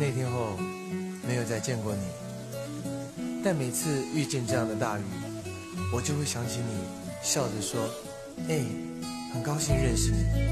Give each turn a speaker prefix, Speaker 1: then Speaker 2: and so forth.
Speaker 1: 那天后没有再见过你，但每次遇见这样的大雨，我就会想起你，笑着说：“哎，很高兴认识你。”